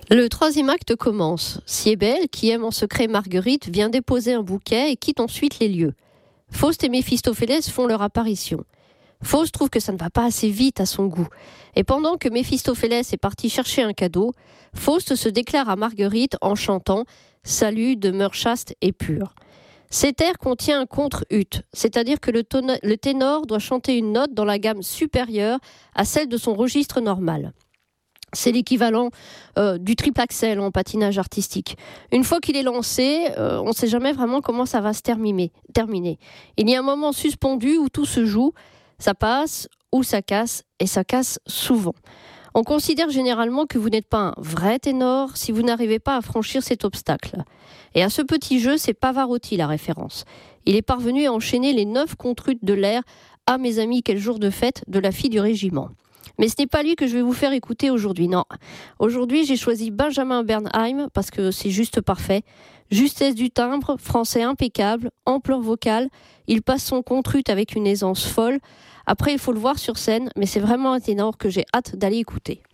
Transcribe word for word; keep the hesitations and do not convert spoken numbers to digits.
Le troisième acte commence. Siebel, qui aime en secret Marguerite, vient déposer un bouquet et quitte ensuite les lieux. Faust et Méphistophélès font leur apparition. Faust trouve que ça ne va pas assez vite à son goût. Et pendant que Méphistophélès est parti chercher un cadeau, Faust se déclare à Marguerite en chantant « Salut, demeure chaste et pure ». Cet air contient un contre-ut, c'est-à-dire que le, ton- le ténor doit chanter une note dans la gamme supérieure à celle de son registre normal. C'est l'équivalent euh, du triple axel en patinage artistique. Une fois qu'il est lancé, euh, on ne sait jamais vraiment comment ça va se terminer, terminer. Il y a un moment suspendu où tout se joue, ça passe ou ça casse, et ça casse souvent. On considère généralement que vous n'êtes pas un vrai ténor si vous n'arrivez pas à franchir cet obstacle. Et à ce petit jeu, c'est Pavarotti la référence. Il est parvenu à enchaîner les neuf contre-ut de l'air « Ah mes amis, quel jour de fête » de la fille du régiment. Mais ce n'est pas lui que je vais vous faire écouter aujourd'hui, non. Aujourd'hui, j'ai choisi Benjamin Bernheim parce que c'est juste parfait. Justesse du timbre, français impeccable, ampleur vocale. Il passe son contre-ut avec une aisance folle. Après, il faut le voir sur scène, mais c'est vraiment un ténor que j'ai hâte d'aller écouter.